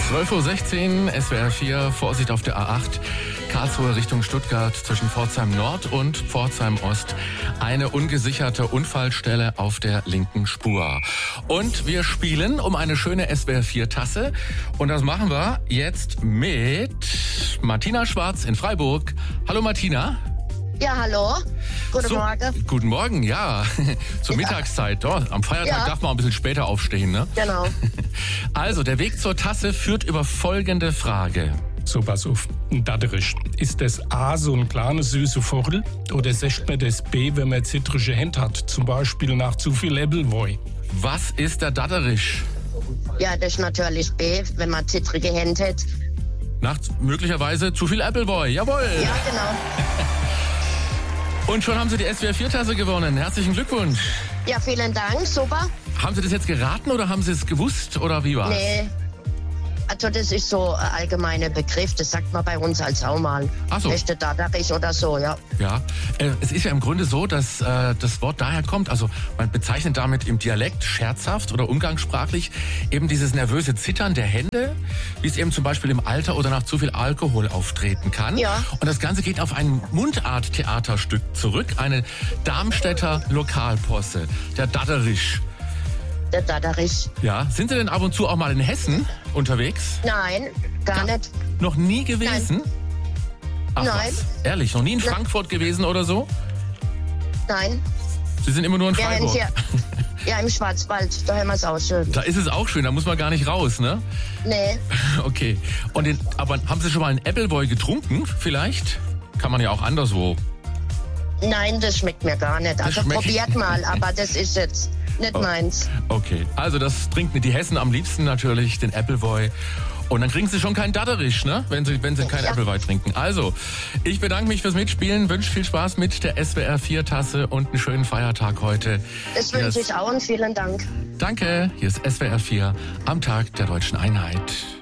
12:16 Uhr, SWR 4, Vorsicht auf der A8, Karlsruhe Richtung Stuttgart zwischen Pforzheim Nord und Pforzheim Ost. Eine ungesicherte Unfallstelle auf der linken Spur. Und wir spielen um eine schöne SWR 4 Tasse. Und das machen wir jetzt mit Martina Schwarz in Freiburg. Hallo Martina. Ja, hallo. Guten Morgen. Guten Morgen, ja. Zur Mittagszeit. Oh, am Feiertag darf man ein bisschen später aufstehen, ne? Genau. Also, der Weg zur Tasse führt über folgende Frage. So, pass auf. Ein Datterisch. Ist das A so ein kleines süße Vogel? Oder sagt man das B, wenn man zitrische Hände hat? Zum Beispiel nach zu viel Appleboy. Was ist der Datterisch? Ja, das ist natürlich B, wenn man zittrige Hände hat. Nach möglicherweise zu viel Appleboy. Jawohl. Ja, genau. Und schon haben Sie die SWR 4 Tasse gewonnen. Herzlichen Glückwunsch. Ja, vielen Dank. Super. Haben Sie das jetzt geraten oder haben Sie es gewusst oder wie war's? Nee. Also das ist so ein allgemeiner Begriff, das sagt man bei uns als auch mal. Ach so. Echte Datterich oder so, ja. Ja, es ist ja im Grunde so, dass das Wort daher kommt, also man bezeichnet damit im Dialekt scherzhaft oder umgangssprachlich eben dieses nervöse Zittern der Hände, wie es eben zum Beispiel im Alter oder nach zu viel Alkohol auftreten kann. Ja. Und das Ganze geht auf ein Mundart-Theaterstück zurück, eine Darmstädter Lokalposse, der Datterisch. Der Datterich. Ja, sind Sie denn ab und zu auch mal in Hessen unterwegs? Nein, gar nicht. Noch nie gewesen? Ach, Nein. was? Ehrlich, noch nie in Frankfurt gewesen oder so? Nein. Sie sind immer nur in Wir haben Freiburg. hier, ja, im Schwarzwald, da haben wir es auch schön. Da ist es auch schön, da muss man gar nicht raus, ne? Nee, Okay. Aber haben Sie schon mal einen Appleboy getrunken, vielleicht? Kann man ja auch anderswo. nein, das schmeckt mir gar nicht. Also schmeckt- probiert mal, aber das ist jetzt nicht meins. Okay, also das trinken die Hessen am liebsten natürlich, den Appleboy. Und dann kriegen Sie schon keinen Datterisch, ne? Wenn Sie keinen Ja. Appleboy trinken. Also, ich bedanke mich fürs Mitspielen, wünsche viel Spaß mit der SWR 4 Tasse und einen schönen Feiertag heute. Das wünsche ich auch und vielen Dank. Danke, hier ist SWR 4 am Tag der Deutschen Einheit.